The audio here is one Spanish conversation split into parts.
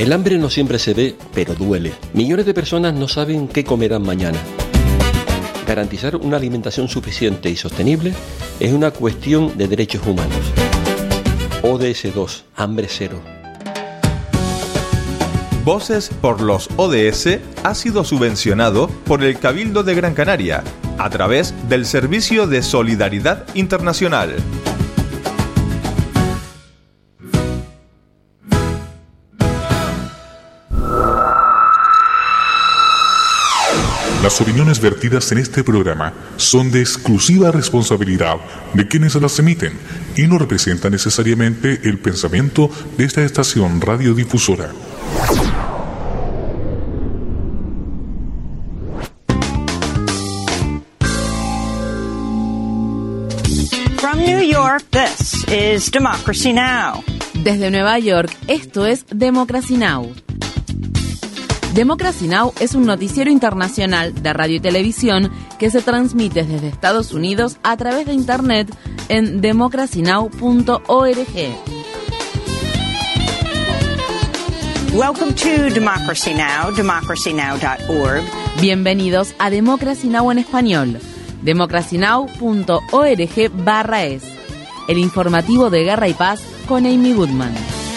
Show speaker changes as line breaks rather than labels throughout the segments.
El hambre no siempre se ve, pero duele. Millones de personas no saben qué comerán mañana. Garantizar una alimentación suficiente y sostenible es una cuestión de derechos humanos. ODS 2, hambre cero.
Voces por los ODS ha sido subvencionado por el Cabildo de Gran Canaria a través del Servicio de Solidaridad Internacional.
Las opiniones vertidas en este programa son de exclusiva responsabilidad de quienes las emiten y no representan necesariamente el pensamiento de esta estación radiodifusora.
From New York, this is Democracy Now!
Desde Nueva York, esto es Democracy Now! Democracy Now! Es un noticiero internacional de radio y televisión que se transmite desde Estados Unidos a través de Internet en democracynow.org.
Welcome to Democracy Now!, democracynow.org.
Bienvenidos a Democracy Now! En español, democracynow.org/es. El informativo de Guerra y Paz con Amy Goodman.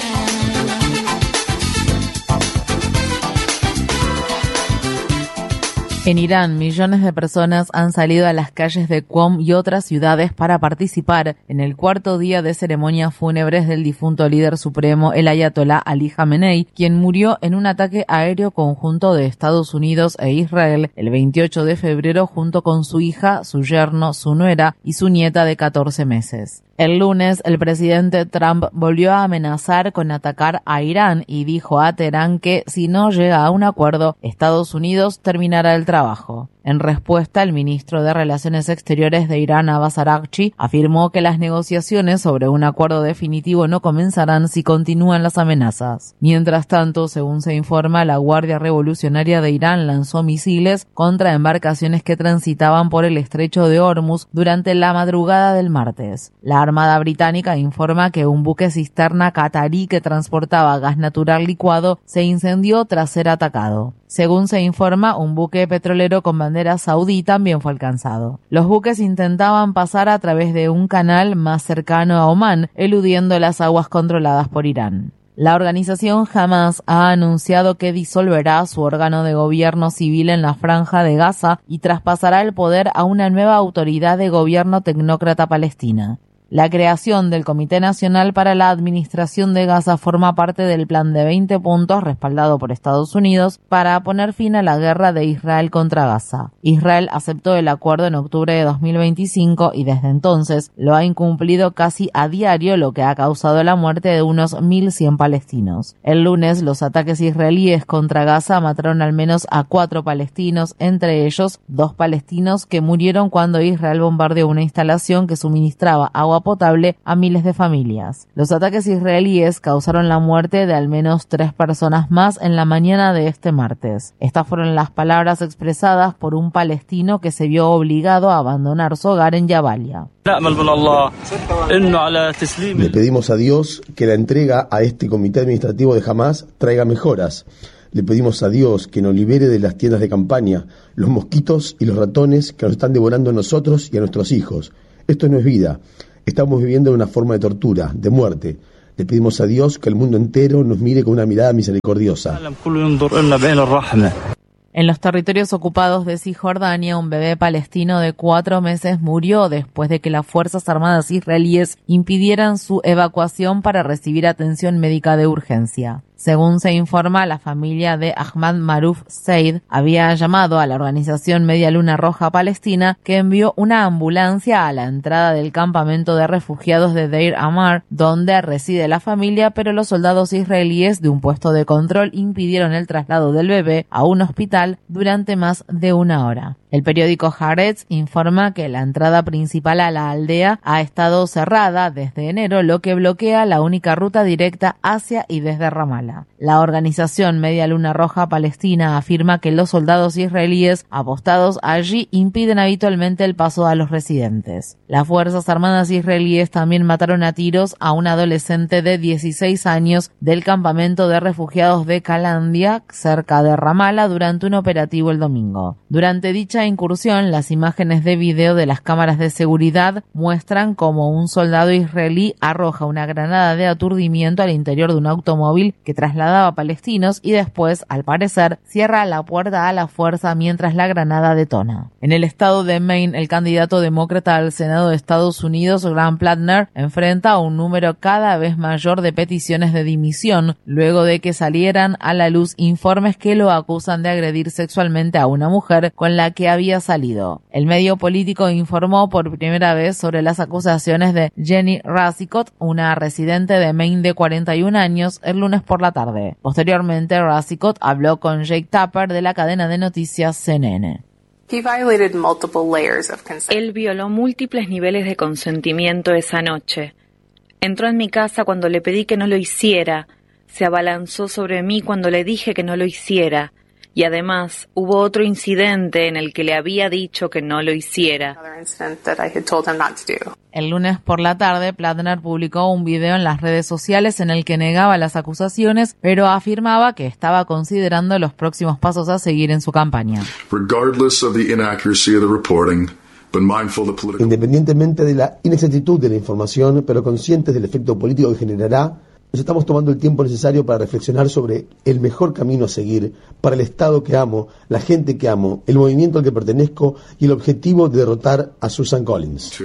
En Irán, millones de personas han salido a las calles de Qom y otras ciudades para participar en el cuarto día de ceremonias fúnebres del difunto líder supremo, el ayatolá Ali Jamenei, quien murió en un ataque aéreo conjunto de Estados Unidos e Israel el 28 de febrero junto con su hija, su yerno, su nuera y su nieta de 14 meses. El lunes, el presidente Trump volvió a amenazar con atacar a Irán y dijo a Teherán que, si no llega a un acuerdo, Estados Unidos terminará el trabajo. En respuesta, el ministro de Relaciones Exteriores de Irán, Abbas Araghchi, afirmó que las negociaciones sobre un acuerdo definitivo no comenzarán si continúan las amenazas. Mientras tanto, según se informa, la Guardia Revolucionaria de Irán lanzó misiles contra embarcaciones que transitaban por el estrecho de Hormuz durante la madrugada del martes. La Armada Británica informa que un buque cisterna catarí que transportaba gas natural licuado se incendió tras ser atacado. Según se informa, un buque petrolero con bandera saudí también fue alcanzado. Los buques intentaban pasar a través de un canal más cercano a Omán, eludiendo las aguas controladas por Irán. La organización Hamas ha anunciado que disolverá su órgano de gobierno civil en la Franja de Gaza y traspasará el poder a una nueva autoridad de gobierno tecnócrata palestina. La creación del Comité Nacional para la Administración de Gaza forma parte del plan de 20 puntos respaldado por Estados Unidos para poner fin a la guerra de Israel contra Gaza. Israel aceptó el acuerdo en octubre de 2025 y desde entonces lo ha incumplido casi a diario, lo que ha causado la muerte de unos 1.100 palestinos. El lunes, los ataques israelíes contra Gaza mataron al menos a 4 palestinos, entre ellos 2 palestinos que murieron cuando Israel bombardeó una instalación que suministraba agua potable a miles de familias. Los ataques israelíes causaron la muerte de al menos 3 personas más en la mañana de este martes. Estas fueron las palabras expresadas por un palestino que se vio obligado a abandonar su hogar en Jabalia.
Le pedimos a Dios que la entrega a este comité administrativo de Hamás traiga mejoras. Le pedimos a Dios que nos libere de las tiendas de campaña, los mosquitos y los ratones que nos están devorando a nosotros y a nuestros hijos. Esto no es vida. Estamos viviendo en una forma de tortura, de muerte. Le pedimos a Dios que el mundo entero nos mire con una mirada misericordiosa.
En los territorios ocupados de Cisjordania, un bebé palestino de 4 meses murió después de que las Fuerzas Armadas israelíes impidieran su evacuación para recibir atención médica de urgencia. Según se informa, la familia de Ahmad Maruf Said había llamado a la organización Media Luna Roja Palestina, que envió una ambulancia a la entrada del campamento de refugiados de Deir Amar, donde reside la familia, pero los soldados israelíes de un puesto de control impidieron el traslado del bebé a un hospital durante más de 1 hora. El periódico Haaretz informa que la entrada principal a la aldea ha estado cerrada desde enero, lo que bloquea la única ruta directa hacia y desde Ramallah. Ramala. La organización Media Luna Roja Palestina afirma que los soldados israelíes apostados allí impiden habitualmente el paso a los residentes. Las Fuerzas Armadas israelíes también mataron a tiros a un adolescente de 16 años del campamento de refugiados de Calandia, cerca de Ramala, durante un operativo el domingo. Durante dicha incursión, las imágenes de video de las cámaras de seguridad muestran cómo un soldado israelí arroja una granada de aturdimiento al interior de un automóvil que trasladaba palestinos y después, al parecer, cierra la puerta a la fuerza mientras la granada detona. En el estado de Maine, el candidato demócrata al Senado de Estados Unidos, Graham Plattner, enfrenta a un número cada vez mayor de peticiones de dimisión luego de que salieran a la luz informes que lo acusan de agredir sexualmente a una mujer con la que había salido. El medio político informó por primera vez sobre las acusaciones de Jenny Rasicot, una residente de Maine de 41 años, el lunes por la tarde. Posteriormente, Rasicot habló con Jake Tapper de la cadena de noticias CNN.
Él violó múltiples niveles de consentimiento esa noche. Entró en mi casa cuando le pedí que no lo hiciera. Se abalanzó sobre mí cuando le dije que no lo hiciera. Y además, hubo otro incidente en el que le había dicho que no lo hiciera.
El lunes por la tarde, Plattner publicó un video en las redes sociales en el que negaba las acusaciones, pero afirmaba que estaba considerando los próximos pasos a seguir en su campaña.
Independientemente de la inexactitud de la información, pero conscientes del efecto político que generará, nos estamos tomando el tiempo necesario para reflexionar sobre el mejor camino a seguir para el Estado que amo, la gente que amo, el movimiento al que pertenezco y el objetivo de derrotar a Susan Collins.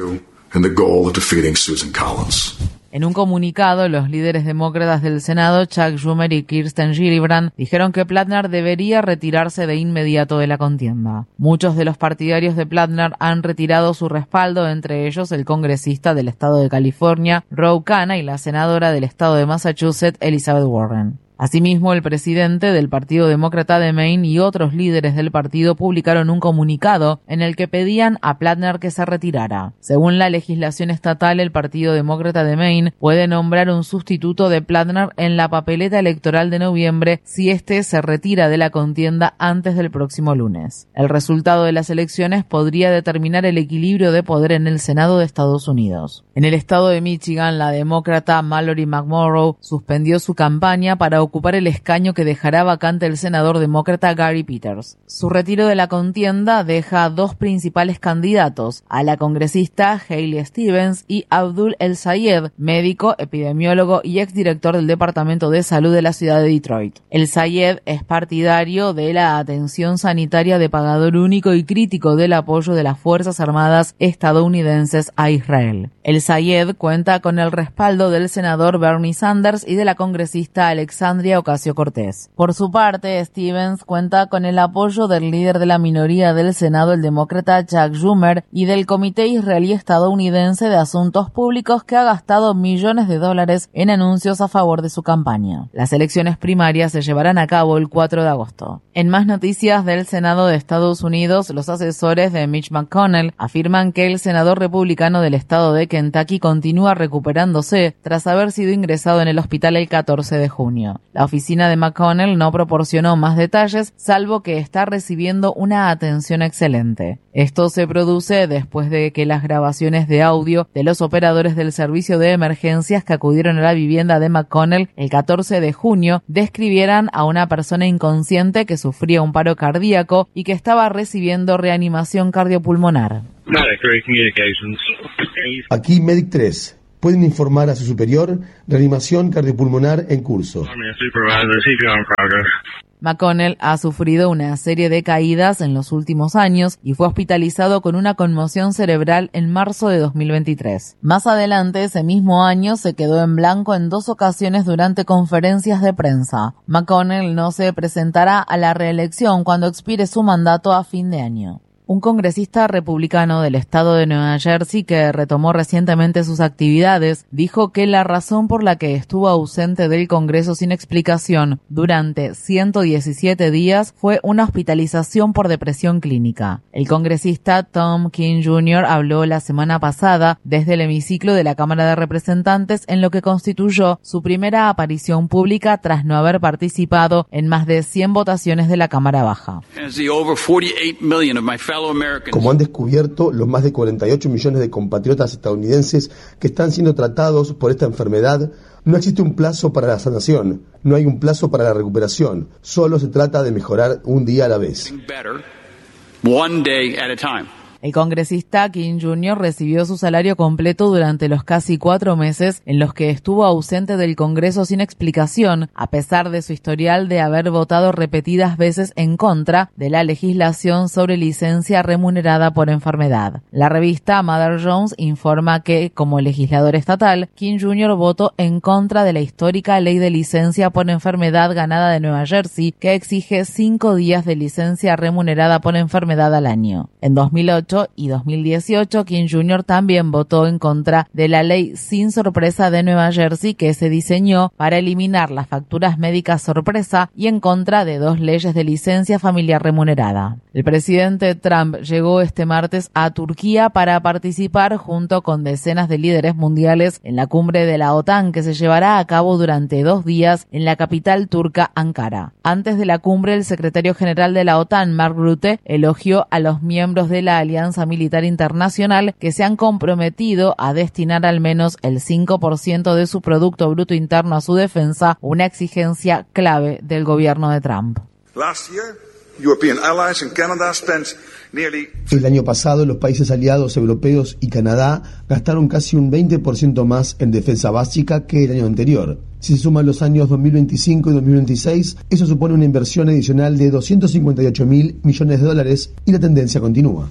En un comunicado, los líderes demócratas del Senado, Chuck Schumer y Kirsten Gillibrand, dijeron que Plattner debería retirarse de inmediato de la contienda. Muchos de los partidarios de Plattner han retirado su respaldo, entre ellos el congresista del estado de California, Ro Khanna, y la senadora del estado de Massachusetts, Elizabeth Warren. Asimismo, el presidente del Partido Demócrata de Maine y otros líderes del partido publicaron un comunicado en el que pedían a Plattner que se retirara. Según la legislación estatal, el Partido Demócrata de Maine puede nombrar un sustituto de Plattner en la papeleta electoral de noviembre si éste se retira de la contienda antes del próximo lunes. El resultado de las elecciones podría determinar el equilibrio de poder en el Senado de Estados Unidos. En el estado de Michigan, la demócrata Mallory McMorrow suspendió su campaña para ocupar el escaño que dejará vacante el senador demócrata Gary Peters. Su retiro de la contienda deja a dos principales candidatos, a la congresista Hailey Stevens y Abdul El Sayed, médico, epidemiólogo y exdirector del Departamento de Salud de la ciudad de Detroit. El Sayed es partidario de la atención sanitaria de pagador único y crítico del apoyo de las Fuerzas Armadas estadounidenses a Israel. El Sayed cuenta con el respaldo del senador Bernie Sanders y de la congresista Alexandria Ocasio-Cortez. Por su parte, Stevens cuenta con el apoyo del líder de la minoría del Senado, el demócrata Chuck Schumer, y del Comité Israelí Estadounidense de Asuntos Públicos, que ha gastado millones de dólares en anuncios a favor de su campaña. Las elecciones primarias se llevarán a cabo el 4 de agosto. En más noticias del Senado de Estados Unidos, los asesores de Mitch McConnell afirman que el senador republicano del estado de Kentucky continúa recuperándose tras haber sido ingresado en el hospital el 14 de junio. La oficina de McConnell no proporcionó más detalles, salvo que está recibiendo una atención excelente. Esto se produce después de que las grabaciones de audio de los operadores del servicio de emergencias que acudieron a la vivienda de McConnell el 14 de junio describieran a una persona inconsciente que sufría un paro cardíaco y que estaba recibiendo reanimación cardiopulmonar.
Aquí Medic 3. Pueden informar a su superior, reanimación cardiopulmonar en curso.
McConnell ha sufrido una serie de caídas en los últimos años y fue hospitalizado con una conmoción cerebral en marzo de 2023. Más adelante, ese mismo año, se quedó en blanco en 2 ocasiones durante conferencias de prensa. McConnell no se presentará a la reelección cuando expire su mandato a fin de año. Un congresista republicano del estado de Nueva Jersey que retomó recientemente sus actividades dijo que la razón por la que estuvo ausente del Congreso sin explicación durante 117 días fue una hospitalización por depresión clínica. El congresista Tom King Jr. habló la semana pasada desde el hemiciclo de la Cámara de Representantes en lo que constituyó su primera aparición pública tras no haber participado en más de 100 votaciones de la Cámara Baja.
Como han descubierto los más de 48 millones de compatriotas estadounidenses que están siendo tratados por esta enfermedad, no existe un plazo para la sanación, no hay un plazo para la recuperación, solo se trata de mejorar un día a la vez.
El congresista King Jr. recibió su salario completo durante los casi 4 meses en los que estuvo ausente del Congreso sin explicación, a pesar de su historial de haber votado repetidas veces en contra de la legislación sobre licencia remunerada por enfermedad. La revista Mother Jones informa que, como legislador estatal, King Jr. votó en contra de la histórica ley de licencia por enfermedad ganada de Nueva Jersey, que exige 5 días de licencia remunerada por enfermedad al año. En 2008 y 2018, King Jr. también votó en contra de la ley sin sorpresa de Nueva Jersey que se diseñó para eliminar las facturas médicas sorpresa y en contra de 2 leyes de licencia familiar remunerada. El presidente Trump llegó este martes a Turquía para participar junto con decenas de líderes mundiales en la cumbre de la OTAN que se llevará a cabo durante 2 días en la capital turca, Ankara. Antes de la cumbre, el secretario general de la OTAN, Mark Rutte, elogió a los miembros de la Alianza Militar Internacional que se han comprometido a destinar al menos el 5% de su Producto Bruto Interno a su defensa, una exigencia clave del gobierno de Trump.
El año pasado, los países aliados europeos y Canadá gastaron casi un 20% más en defensa básica que el año anterior. Si se suman los años 2025 y 2026, eso supone una inversión adicional de $258.000 millones y la tendencia continúa.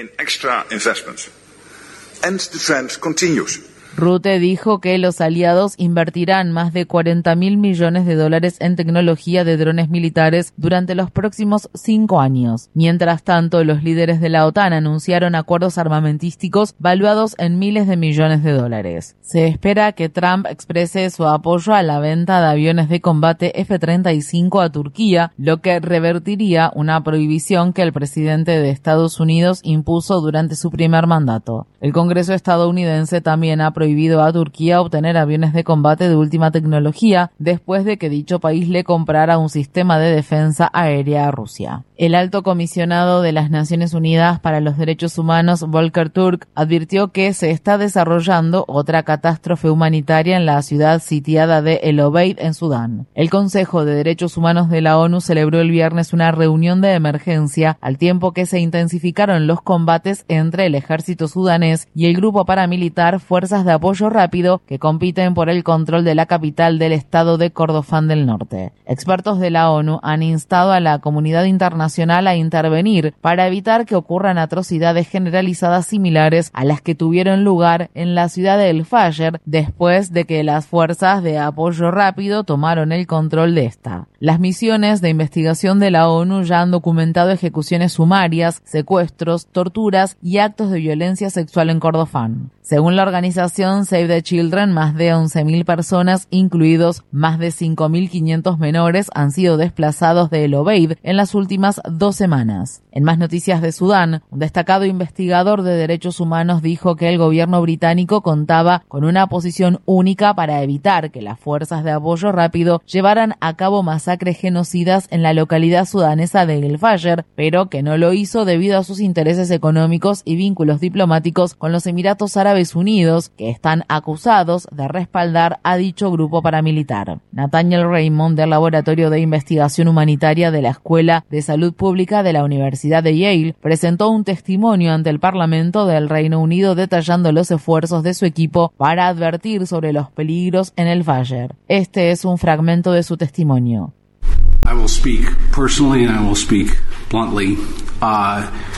Rutte dijo que los aliados invertirán más de $40.000 millones en tecnología de drones militares durante los próximos 5 años. Mientras tanto, los líderes de la OTAN anunciaron acuerdos armamentísticos valuados en miles de millones de dólares. Se espera que Trump exprese su apoyo a la venta de aviones de combate F-35 a Turquía, lo que revertiría una prohibición que el presidente de Estados Unidos impuso durante su primer mandato. El Congreso estadounidense también ha prohibido a Turquía obtener aviones de combate de última tecnología después de que dicho país le comprara un sistema de defensa aérea a Rusia. El alto comisionado de las Naciones Unidas para los Derechos Humanos, Volker Turk, advirtió que se está desarrollando otra catástrofe humanitaria en la ciudad sitiada de El Obeid, en Sudán. El Consejo de Derechos Humanos de la ONU celebró el viernes una reunión de emergencia al tiempo que se intensificaron los combates entre el ejército sudanés y el grupo paramilitar Fuerzas de Apoyo Rápido que compiten por el control de la capital del estado de Kordofán del Norte. Expertos de la ONU han instado a la comunidad internacional a intervenir para evitar que ocurran atrocidades generalizadas similares a las que tuvieron lugar en la ciudad de El Fasher después de que las fuerzas de apoyo rápido tomaron el control de esta. Las misiones de investigación de la ONU ya han documentado ejecuciones sumarias, secuestros, torturas y actos de violencia sexual en Kordofán. Según la organización Save the Children, más de 11.000 personas, incluidos más de 5.500 menores, han sido desplazados de El Obeid en las últimas 2 semanas. En más noticias de Sudán, un destacado investigador de derechos humanos dijo que el gobierno británico contaba con una posición única para evitar que las fuerzas de apoyo rápido llevaran a cabo masacres genocidas en la localidad sudanesa de El Fasher, pero que no lo hizo debido a sus intereses económicos y vínculos diplomáticos con los Emiratos Árabes Unidos, que están acusados de respaldar a dicho grupo paramilitar. Nathaniel Raymond, del Laboratorio de Investigación Humanitaria de la Escuela de Salud Pública de la Universidad de Yale, presentó un testimonio ante el Parlamento del Reino Unido detallando los esfuerzos de su equipo para advertir sobre los peligros en El Fasher. Este es un fragmento de su testimonio.
I will speak personally and I will speak bluntly.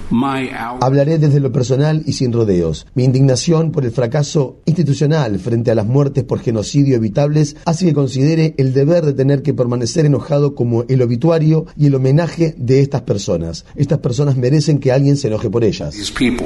Hablaré desde lo personal y sin rodeos. Mi indignación por el fracaso institucional frente a las muertes por genocidio evitables hace que considere el deber de tener que permanecer enojado como el obituario y el homenaje de estas personas. Estas personas merecen que alguien se enoje por ellas.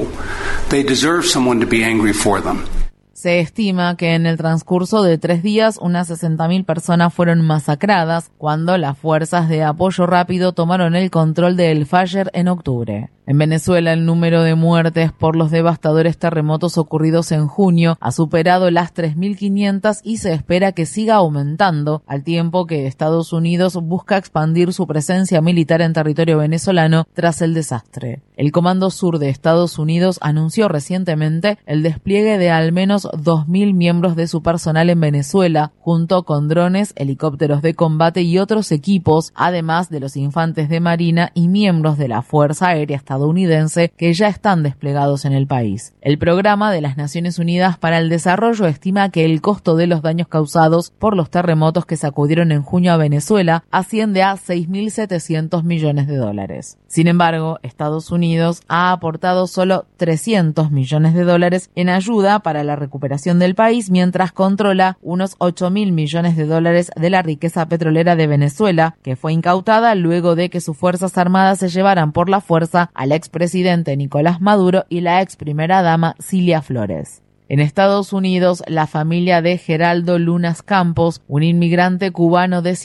Se estima que en el transcurso de 3 días unas 60.000 personas fueron masacradas cuando las fuerzas de apoyo rápido tomaron el control de El Fayer en octubre. En Venezuela, el número de muertes por los devastadores terremotos ocurridos en junio ha superado las 3.500 y se espera que siga aumentando, al tiempo que Estados Unidos busca expandir su presencia militar en territorio venezolano tras el desastre. El Comando Sur de Estados Unidos anunció recientemente el despliegue de al menos 2.000 miembros de su personal en Venezuela, junto con drones, helicópteros de combate y otros equipos, además de los infantes de Marina y miembros de la Fuerza Aérea estadounidense que ya están desplegados en el país. El Programa de las Naciones Unidas para el Desarrollo estima que el costo de los daños causados por los terremotos que sacudieron en junio a Venezuela asciende a $6.700 millones. Sin embargo, Estados Unidos ha aportado solo $300 millones en ayuda para la recuperación del país, mientras controla unos $8.000 millones de la riqueza petrolera de Venezuela, que fue incautada luego de que sus fuerzas armadas se llevaran por la fuerza al expresidente Nicolás Maduro y la ex primera dama Cilia Flores. En Estados Unidos, la familia de Geraldo Lunas Campos, un inmigrante cubano de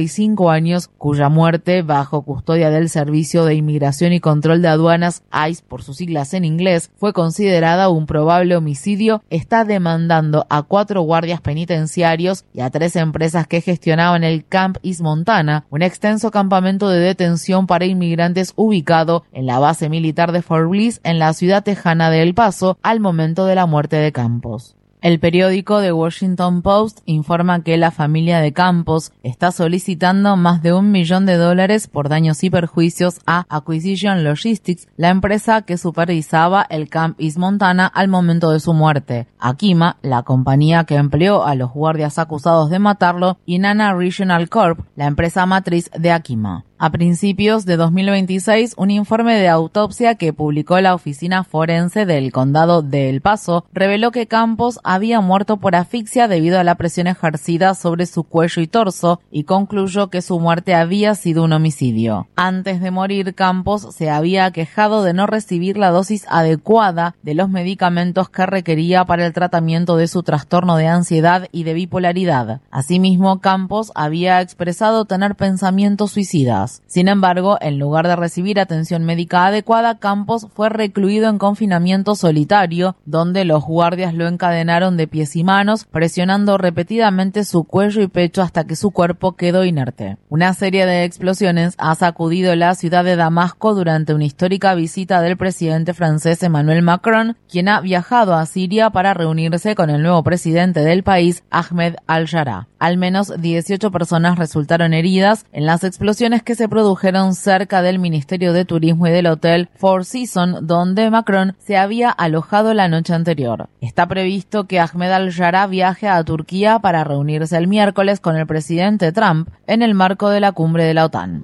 55 años, cuya muerte bajo custodia del Servicio de Inmigración y Control de Aduanas, ICE por sus siglas en inglés, fue considerada un probable homicidio, está demandando a 4 guardias penitenciarios y a 3 empresas que gestionaban el Camp East Montana, un extenso campamento de detención para inmigrantes ubicado en la base militar de Fort Bliss en la ciudad tejana de El Paso al momento de la muerte de Campos. El periódico The Washington Post informa que la familia de Campos está solicitando más de $1 millón por daños y perjuicios a Acquisition Logistics, la empresa que supervisaba el Camp East Montana al momento de su muerte, Akima, la compañía que empleó a los guardias acusados de matarlo, y Nana Regional Corp, la empresa matriz de Akima. A principios de 2026, un informe de autopsia que publicó la Oficina Forense del Condado de El Paso reveló que Campos había muerto por asfixia debido a la presión ejercida sobre su cuello y torso, y concluyó que su muerte había sido un homicidio. Antes de morir, Campos se había quejado de no recibir la dosis adecuada de los medicamentos que requería para el tratamiento de su trastorno de ansiedad y de bipolaridad. Asimismo, Campos había expresado tener pensamientos suicidas. Sin embargo, en lugar de recibir atención médica adecuada, Campos fue recluido en confinamiento solitario, donde los guardias lo encadenaron de pies y manos, presionando repetidamente su cuello y pecho hasta que su cuerpo quedó inerte. Una serie de explosiones ha sacudido la ciudad de Damasco durante una histórica visita del presidente francés Emmanuel Macron, quien ha viajado a Siria para reunirse con el nuevo presidente del país, Ahmed al-Jarrah. Al menos 18 personas resultaron heridas en las explosiones que se produjeron cerca del Ministerio de Turismo y del Hotel Four Seasons, donde Macron se había alojado la noche anterior. Está previsto que Ahmed al-Jarrah viaje a Turquía para reunirse el miércoles con el presidente Trump en el marco de la cumbre de la OTAN.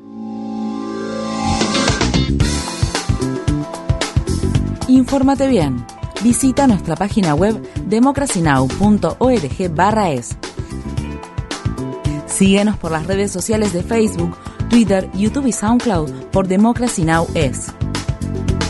Infórmate bien. Visita nuestra página web democracynow.org/es. Síguenos por las redes sociales de Facebook, Twitter, YouTube y SoundCloud por Democracy Now! Es.